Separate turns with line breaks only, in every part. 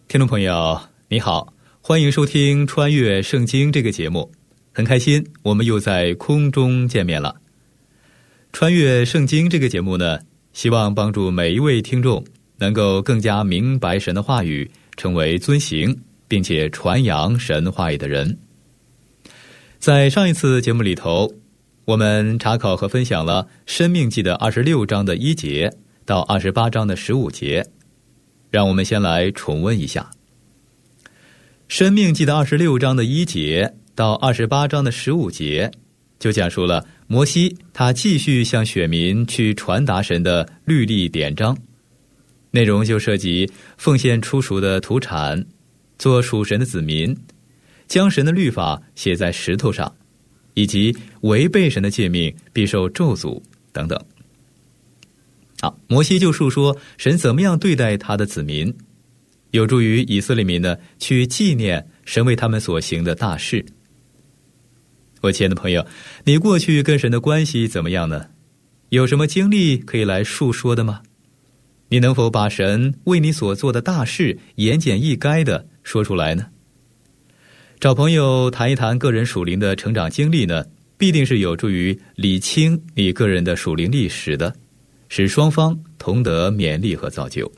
听众朋友你好，欢迎收听穿越圣经这个节目，很开心我们又在空中见面了。穿越圣经这个节目呢，希望帮助每一位听众能够更加明白神的话语，成为遵行并且传扬神话语的人。在上一次节目里头，我们查考和分享了申命记的26章的1节到28章的15节，让我们先来重温一下。申命记的26章的1节到28章的15节，就讲述了摩西他继续向选民去传达神的律例典章，内容就涉及奉献出熟的土产，做属神的子民，将神的律法写在石头上，以及违背神的诫命必受咒诅等等。摩西就述说神怎么样对待他的子民，有助于以色列民呢去纪念神为他们所行的大事。我亲爱的朋友，你过去跟神的关系怎么样呢？有什么经历可以来述说的吗？你能否把神为你所做的大事言简意赅的说出来呢？找朋友谈一谈个人属灵的成长经历呢，必定是有助于理清你个人的属灵历史的，使双方同得勉励和造就。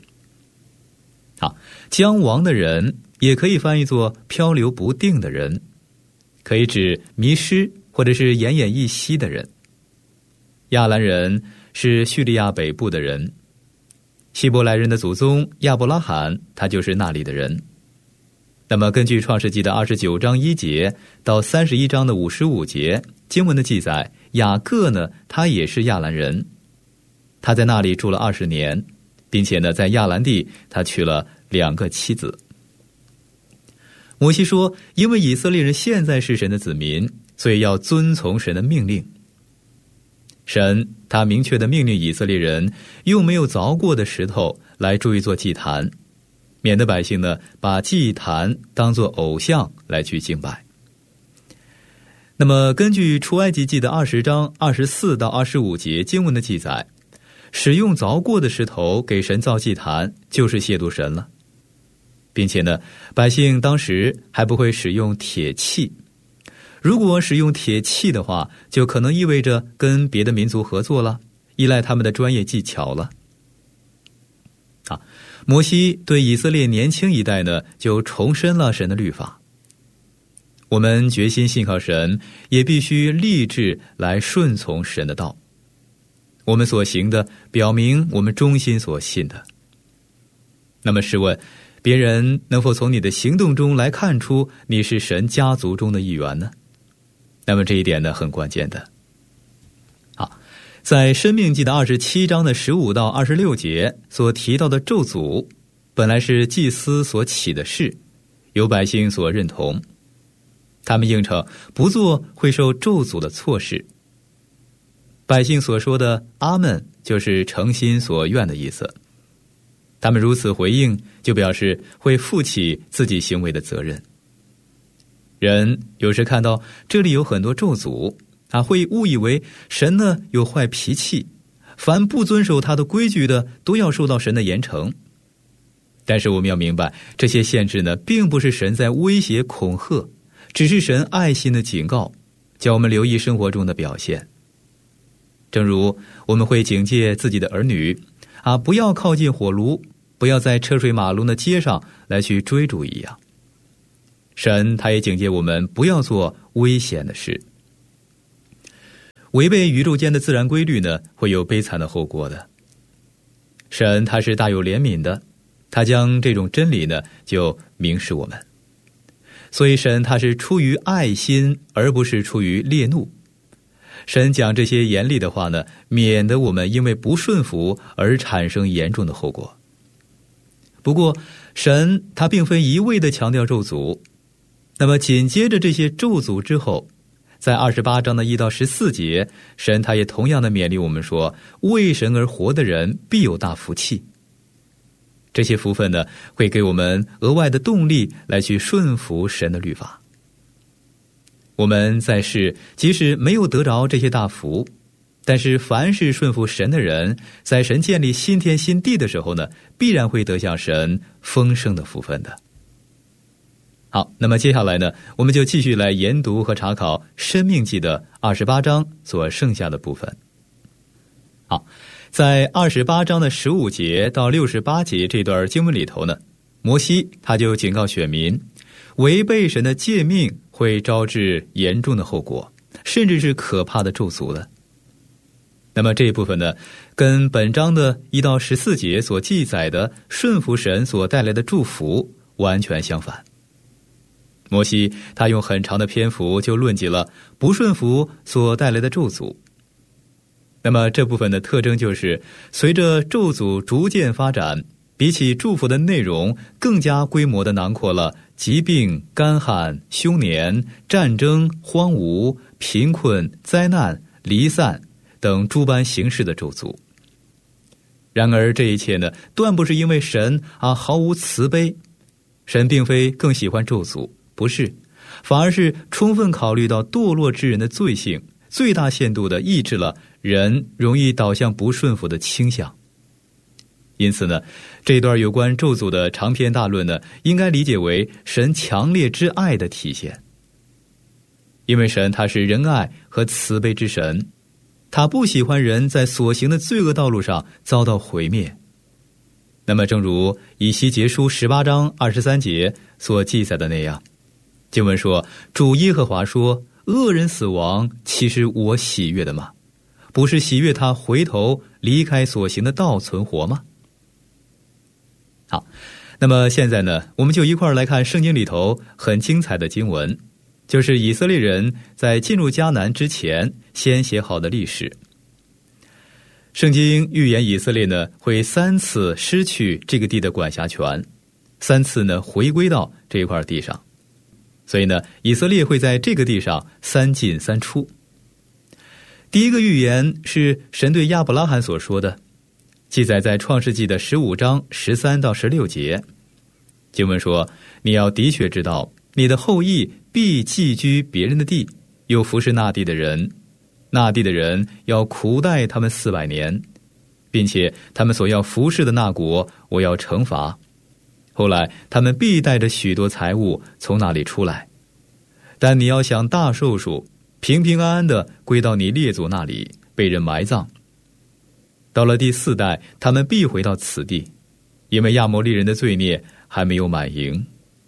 将亡的人也可以翻译作漂流不定的人，可以指迷失或者是奄奄一息的人。亚兰人是叙利亚北部的人，希伯来人的祖宗亚伯拉罕他就是那里的人。那么根据创世纪的29章1节到31章的55节经文的记载，雅各呢他也是亚兰人，他在那里住了20年，并且呢在亚兰地他娶了2个妻子。摩西说，因为以色列人现在是神的子民，所以要遵从神的命令。神他明确地命令以色列人用没有凿过的石头来筑一座祭坛，免得百姓呢把祭坛当作偶像来去敬拜。那么根据出埃及记的20章24到25节经文的记载，使用凿过的石头给神造祭坛就是亵渎神了，并且呢百姓当时还不会使用铁器，如果使用铁器的话，就可能意味着跟别的民族合作了，依赖他们的专业技巧了。摩西对以色列年轻一代呢就重申了神的律法。我们决心信靠神，也必须立志来顺从神的道。我们所行的表明我们忠心所信的。那么试问，别人能否从你的行动中来看出你是神家族中的一员呢？那么这一点呢很关键的。在申命记的27章的15到26节所提到的咒诅，本来是祭司所起的事，由百姓所认同，他们应承不做会受咒诅的错事。百姓所说的阿们就是诚心所愿的意思，他们如此回应，就表示会负起自己行为的责任。人有时看到这里有很多咒诅，会误以为神呢有坏脾气，凡不遵守他的规矩的都要受到神的严惩。但是我们要明白，这些限制呢并不是神在威胁恐吓，只是神爱心的警告，叫我们留意生活中的表现。正如我们会警戒自己的儿女不要靠近火炉，不要在车水马龙的街上来去追逐一样，神他也警戒我们不要做危险的事。违背宇宙间的自然规律呢，会有悲惨的后果的。神他是大有怜悯的，他将这种真理呢就明示我们。所以神他是出于爱心，而不是出于烈怒。神讲这些严厉的话呢，免得我们因为不顺服而产生严重的后果。不过神他并非一味地强调咒诅，那么紧接着这些咒诅之后，在28章的1到14节，神他也同样的勉励我们说，为神而活的人必有大福气。这些福分呢，会给我们额外的动力来去顺服神的律法。我们在世即使没有得着这些大福， 但是凡是顺服神的人，在神建立新天新地的时候呢，必然会得享神丰盛的福分的。好，那么接下来呢，我们就继续来研读和查考申命记的28章所剩下的部分。好，在28章的15节到68节这段经文里头呢，摩西他就警告选民，违背神的诫命会招致严重的后果，甚至是可怕的咒诅的。那么这一部分呢，跟本章的1到14节所记载的顺服神所带来的祝福完全相反。摩西他用很长的篇幅就论及了不顺服所带来的咒诅。那么这部分的特征就是，随着咒诅逐渐发展，比起祝福的内容更加规模地囊括了疾病、干旱、凶年、战争、荒芜、贫困、灾难、离散等诸般形式的咒诅。然而这一切呢，断不是因为神毫无慈悲，神并非更喜欢咒诅，不是，反而是充分考虑到堕落之人的罪性，最大限度地抑制了人容易导向不顺服的倾向。因此呢，这段有关咒诅的长篇大论呢，应该理解为神强烈之爱的体现。因为神他是仁爱和慈悲之神，他不喜欢人在所行的罪恶道路上遭到毁灭。那么正如以西结书18章23节所记载的那样，经文说，主耶和华说，恶人死亡，岂是我喜悦的吗？不是喜悦他回头离开所行的道存活吗？好，那么现在呢，我们就一块儿来看圣经里头很精彩的经文，就是以色列人在进入迦南之前先写好的历史。圣经预言以色列呢会3次失去这个地的管辖权，3次呢回归到这一块地上，所以呢以色列会在这个地上3进3出。第一个预言是神对亚伯拉罕所说的，记载在创世纪的15章13到16节。经文说，你要的确知道，你的后裔必寄居别人的地，又服侍那地的人，那地的人要苦待他们400年，并且他们所要服侍的那国，我要惩罚。后来他们必带着许多财物从那里出来，但你要享大寿数，平平安安地归到你列祖那里，被人埋葬。到了第4代，他们必回到此地，因为亚摩利人的罪孽还没有满盈。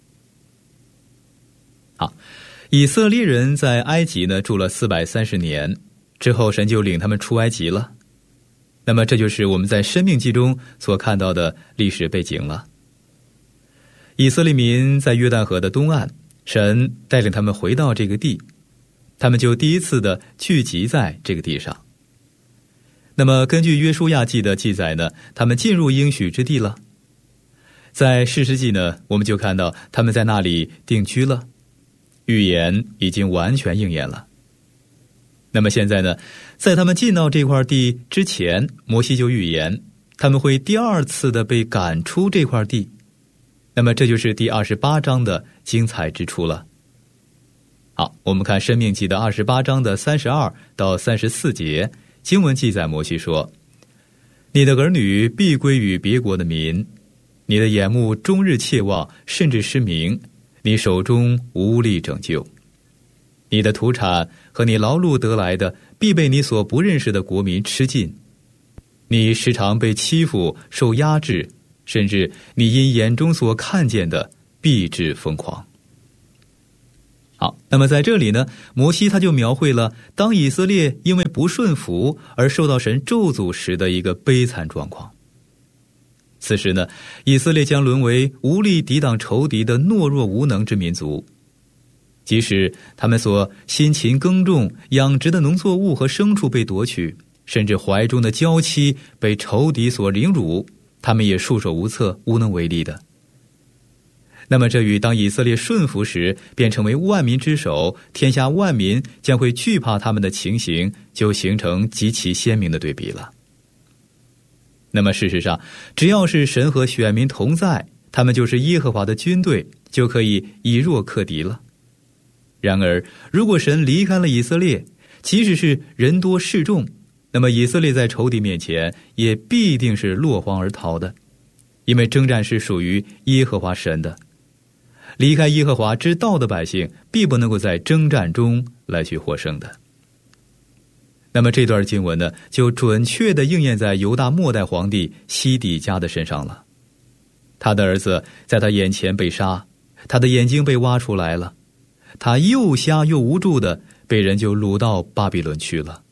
好，以色列人在埃及呢住了430年，之后神就领他们出埃及了。那么这就是我们在申命记中所看到的历史背景了。以色列民在约旦河的东岸，神带领他们回到这个地，他们就第一次的聚集在这个地上。那么根据约书亚记的记载呢，他们进入应许之地了。在士师记呢，我们就看到他们在那里定居了，预言已经完全应验了。那么现在呢，在他们进到这块地之前，摩西就预言他们会第2次的被赶出这块地。那么这就是第28章的精彩之处了。好，我们看申命记的28章的32到34节，经文记载摩西说，你的儿女必归于别国的民，你的眼目终日切望，甚至失明，你手中无力拯救。你的土产和你劳碌得来的，必被你所不认识的国民吃尽。你时常被欺负，受压制，甚至你因眼中所看见的，必致疯狂。好，那么在这里呢，摩西他就描绘了当以色列因为不顺服而受到神咒诅时的一个悲惨状况。此时呢，以色列将沦为无力抵挡仇敌的懦弱无能之民族。即使他们所辛勤耕种养殖的农作物和牲畜被夺取，甚至怀中的娇妻被仇敌所凌辱，他们也束手无策，无能为力的。那么这与当以色列顺服时便成为万民之首，天下万民将会惧怕他们的情形，就形成极其鲜明的对比了。那么事实上，只要是神和选民同在，他们就是耶和华的军队，就可以以弱克敌了。然而如果神离开了以色列，即使是人多势众， 那么以色列在仇敌面前也必定是落荒而逃的，因为征战是属于耶和华神的。离开耶和华之道的百姓，必不能够在征战中来去获胜的。那么这段经文呢，就准确地应验在犹大末代皇帝西底家的身上了。他的儿子在他眼前被杀，他的眼睛被挖出来了，他又瞎又无助的被人就掳到巴比伦去了。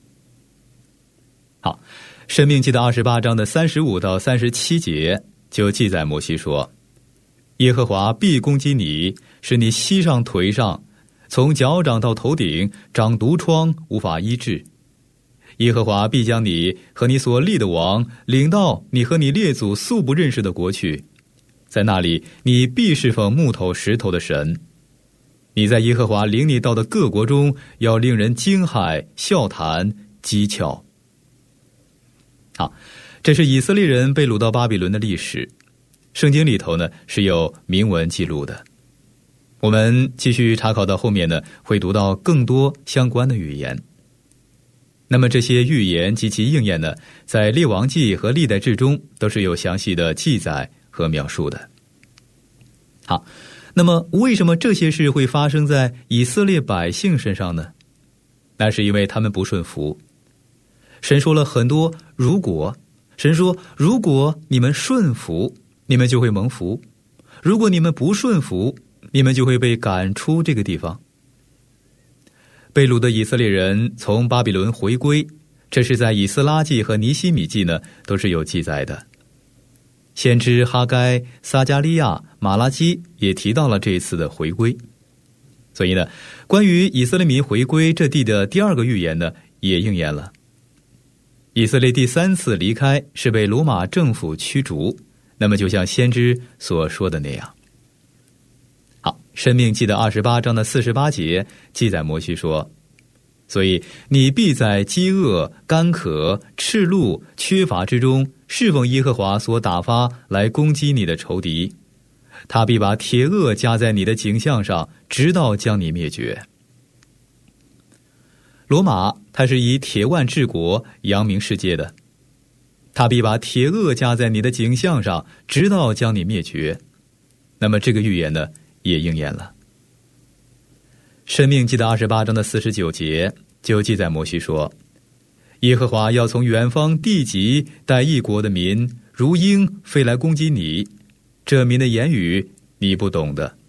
好，申命记的28章的35到37节就记载摩西说，耶和华必攻击你，使你膝上腿上从脚掌到头顶长毒疮，无法医治。耶和华必将你和你所立的王领到你和你列祖素不认识的国去，在那里你必侍奉木头石头的神。你在耶和华领你到的各国中，要令人惊骇、笑谈、讥诮。好，这是以色列人被掳到巴比伦的历史，圣经里头呢是有明文记录的。我们继续查考到后面呢，会读到更多相关的语言。那么这些预言及其应验呢，在列王记和历代志中都是有详细的记载和描述的。好，那么为什么这些事会发生在以色列百姓身上呢？那是因为他们不顺服。神说了很多如果，神说如果你们顺服，你们就会蒙福；如果你们不顺服，你们就会被赶出这个地方。被掳的以色列人从巴比伦回归，这是在以斯拉记和尼希米记呢都是有记载的。先知哈该、撒迦利亚、马拉基也提到了这一次的回归。所以呢，关于以色列民回归这地的第二个预言呢也应验了。以色列第3次离开是被罗马政府驱逐，那么就像先知所说的那样。好，申命记的28章的48节记载摩西说，所以你必在饥饿、干渴、赤露、缺乏之中侍奉耶和华所打发来攻击你的仇敌，他必把铁轭加在你的颈项上，直到将你灭绝。罗马他是以铁腕治国，扬名世界的，他必把铁轭加在你的颈项上，直到将你灭绝。那么这个预言呢也应验了。申命记的28章的49节就记载摩西说，耶和华要从远方地极带一国的民如鹰飞来攻击你，这民的言语你不懂的。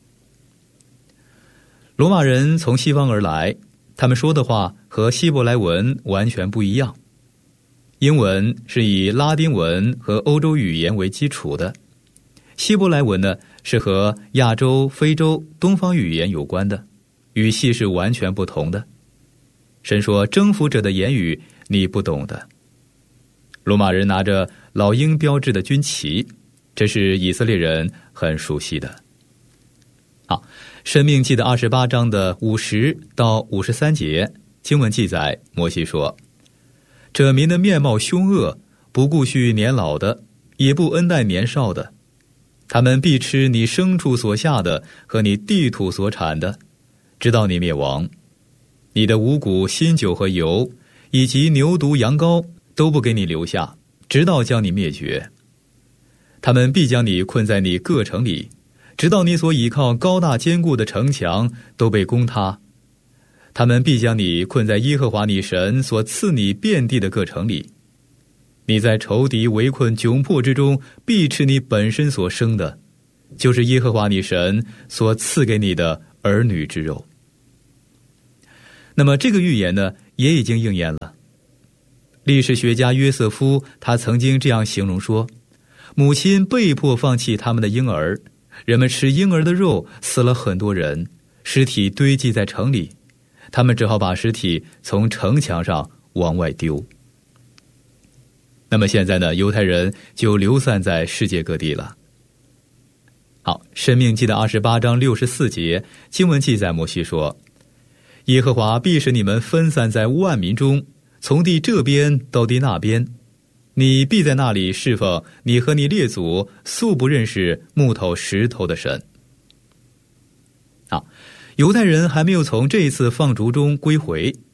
罗马人从西方而来，他们说的话和希伯来文完全不一样。英文是以拉丁文和欧洲语言为基础的，希伯来文呢是和亚洲、非洲、东方语言有关的，语系是完全不同的。神说征服者的言语你不懂的。罗马人拿着老鹰标志的军旗，这是以色列人很熟悉的。好，申命记的28章的50到53节经文记载，摩西说，这民的面貌凶恶，不顾恤年老的，也不恩待年少的，他们必吃你牲畜所下的和你地土所产的，直到你灭亡。你的五谷、新酒和油，以及牛犊、羊羔都不给你留下，直到将你灭绝。他们必将你困在你各城里，直到你所倚靠高大坚固的城墙都被攻塌。他们必将你困在耶和华你神所赐你遍地的各城里。你在仇敌围困窘迫之中，必吃你本身所生的，就是耶和华你神所赐给你的儿女之肉。那么这个预言呢，也已经应验了。历史学家约瑟夫他曾经这样形容说，母亲被迫放弃他们的婴儿，人们吃婴儿的肉，死了很多人，尸体堆积在城里，他们只好把尸体从城墙上往外丢。那么现在呢，犹太人就流散在世界各地了。好，申命记的28章64节经文记载摩西说，耶和华必使你们分散在万民中，从地这边到地那边，你必在那里侍奉你和你列祖素不认识木头石头的神。好，犹太人还没有从这一次放逐中归回，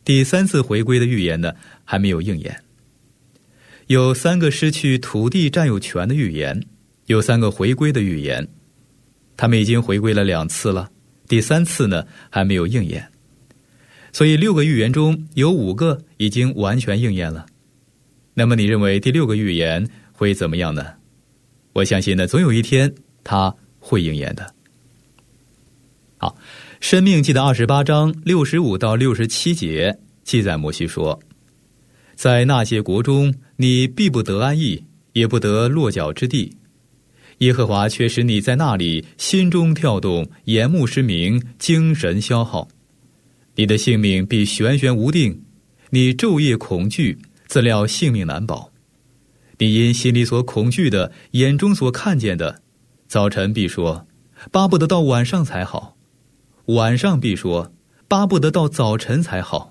第3次回归的预言呢还没有应验。有3个失去土地占有权的预言，有3个回归的预言，他们已经回归了2次了，第3次呢还没有应验。所以6个预言中有5个已经完全应验了。那么你认为第6个预言会怎么样呢？我相信呢，总有一天它会应验的。好，申命记的28章65到67节记载，摩西说，在那些国中，你必不得安逸，也不得落脚之地。耶和华却使你在那里心中跳动，眼目失明，精神消耗。你的性命必悬悬无定，你昼夜恐惧，自料性命难保。你因心里所恐惧的，眼中所看见的，早晨必说，巴不得到晚上才好；晚上必说，巴不得到早晨才好。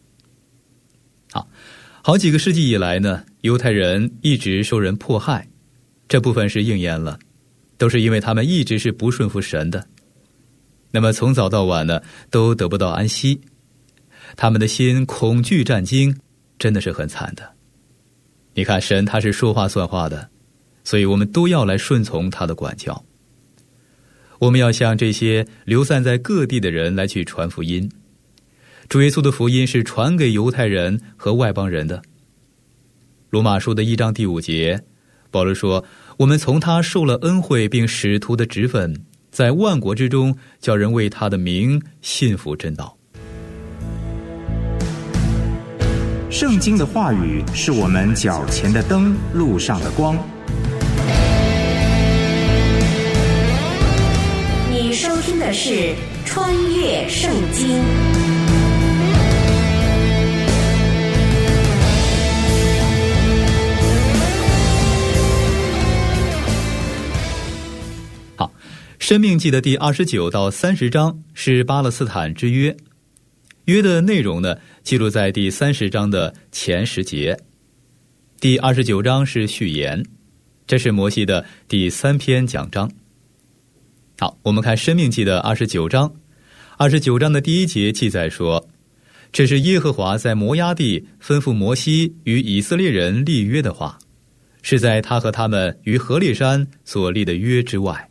好几个世纪以来呢，犹太人一直受人迫害，这部分是应验了，都是因为他们一直是不顺服神的。那么从早到晚呢，都得不到安息，他们的心恐惧战惊，真的是很惨的。你看，神他是说话算话的，所以我们都要来顺从他的管教。我们要向这些流散在各地的人来去传福音。主耶稣的福音是传给犹太人和外邦人的。罗马书的1章第5节，保罗说，我们从他受了恩惠并使徒的职分，在万国之中叫人为他的名信服真道。
圣经的话语是我们脚前的灯，路上的光。
你收听的是穿越圣经。
好，申命记的第29到30章是巴勒斯坦之约。约的内容呢，记录在第30章的前10节。第29章是序言，这是摩西的第3篇讲章。好，我们看申命记的29章。29章的第1节记载说，这是耶和华在摩押地吩咐摩西与以色列人立约的话，是在他和他们于何烈山所立的约之外。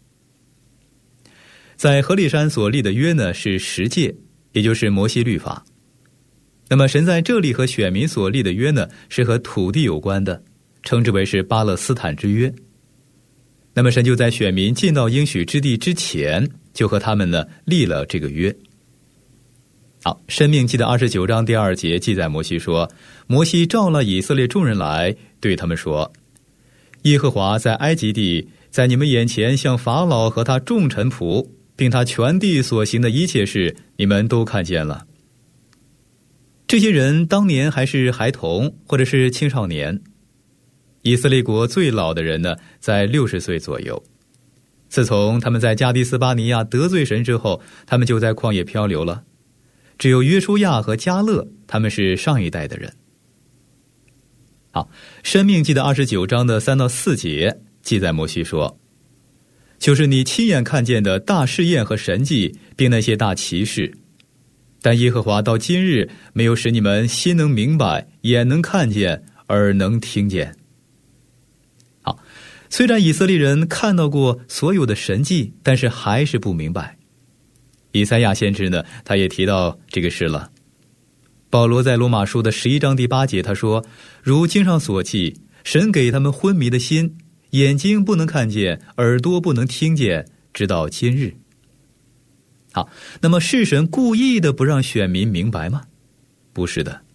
在何烈山所立的约呢，是10诫，也就是摩西律法。那么神在这里和选民所立的约呢，是和土地有关的，称之为是巴勒斯坦之约。那么神就在选民进到应许之地之前，就和他们呢立了这个约。好，申命记的29章第2节记载，摩西说，摩西召了以色列众人来，对他们说，耶和华在埃及地，在你们眼前向法老和他众臣仆并他全地所行的一切事，你们都看见了。这些人当年还是孩童或者是青少年，以色列国最老的人呢，在60岁左右。自从他们在加迪斯巴尼亚得罪神之后，他们就在旷野漂流了。只有约书亚和迦勒，他们是上一代的人。好，申命记的29章的3到4节记载，摩西说，就是你亲眼看见的大试验和神迹，并那些大奇事，但耶和华到今日没有使你们心能明白，眼能看见，耳能听见。好，虽然以色列人看到过所有的神迹，但是还是不明白。以赛亚先知呢，他也提到这个事了。保罗在罗马书的11章第8节他说，如经上所记，神给他们昏迷的心，眼睛不能看见，耳朵不能听见，直到今日。好，那么是神故意的不让选民明白吗？不是的。